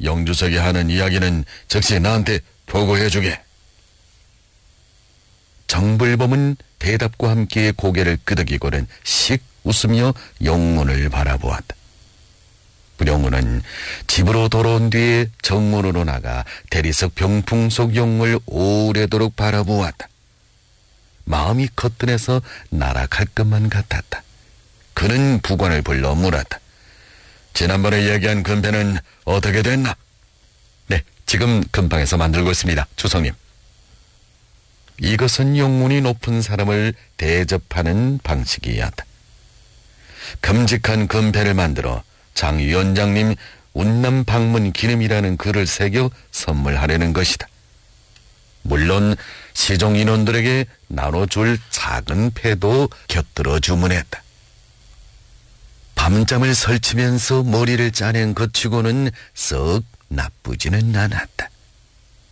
영주석이 하는 이야기는 즉시 나한테 보고해주게. 정불범은 대답과 함께 고개를 끄덕이고는 씩 웃으며 영문을 바라보았다. 부룡문은 집으로 돌아온 뒤에 정문으로 나가 대리석 병풍 속 영문을 오래도록 바라보았다. 마음이 거뜬해서 날아갈 것만 같았다. 그는 부관을 불러 물었다. 지난번에 얘기한 금패는 어떻게 됐나? 네, 지금 금방에서 만들고 있습니다, 주성님. 이것은 영문이 높은 사람을 대접하는 방식이었다. 큼직한 금패를 만들어 장 위원장님 운남 방문 기념이라는 글을 새겨 선물하려는 것이다. 물론 시종 인원들에게 나눠줄 작은 패도 곁들여 주문했다. 밤잠을 설치면서 머리를 짜낸 것 치고는 썩 나쁘지는 않았다.